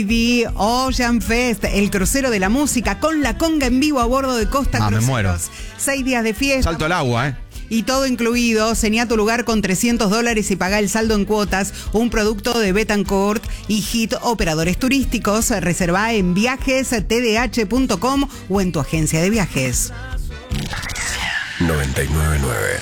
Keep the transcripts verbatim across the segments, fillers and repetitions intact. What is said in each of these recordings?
The Ocean Fest, el crucero de la música con la conga en vivo a bordo de Costa Ah, me Cruceros. muero. Seis días de fiesta. Salto al agua, ¿eh? Y todo incluido. Señá tu lugar con trescientos dólares y pagá el saldo en cuotas. Un producto de Betancourt y Hit Operadores Turísticos. Reservá en viajes t d h punto com o en tu agencia de viajes. noventa y nueve punto nueve.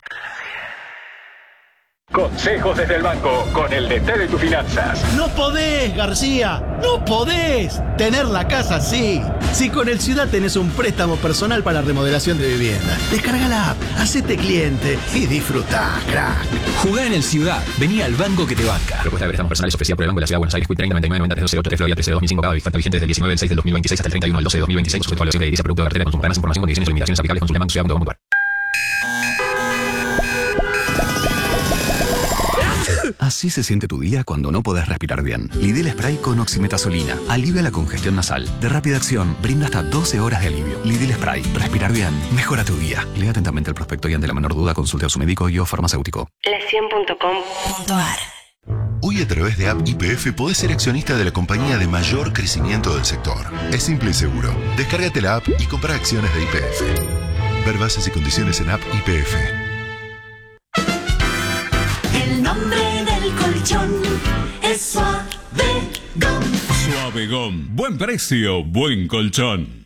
Consejos desde el banco con el D T de tus finanzas. No podés, García, no podés tener la casa así. Si con el Ciudad tenés un préstamo personal para remodelación de vivienda, descarga la app, hacete cliente y disfrutá, crack. Jugá en el Ciudad, vení al banco que te banca. Propuesta de préstamos personales ofrecida por el Banco de la Ciudad de Buenos Aires, Q treinta noventa y nueve noventa y tres doce ocho tres Florida trece de dos mil cinco, cada oferta vigente desde el diecinueve del seis del dos mil veintiséis hasta el treinta y uno del doce de dos mil veintiséis, sujeto a evaluación de edilicia, producto de cartera de consumo. Para más información, condiciones y limitaciones aplicables, consulta banco ciudad punto com punto a r. Así se siente tu día cuando no podés respirar bien. Lidl Spray con oximetazolina alivia la congestión nasal. De rápida acción, brinda hasta doce horas de alivio. Lidl Spray. Respirar bien. Mejora tu día. Lea atentamente el prospecto y ante la menor duda consulte a su médico y o farmacéutico. la cien punto com punto a r. Hoy a través de App Y P F podés ser accionista de la compañía de mayor crecimiento del sector. Es simple y seguro. Descárgate la app y compra acciones de Y P F. Ver bases y condiciones en App Y P F. El nombre del colchón es Suavegom. Suavegom. Buen precio, buen colchón.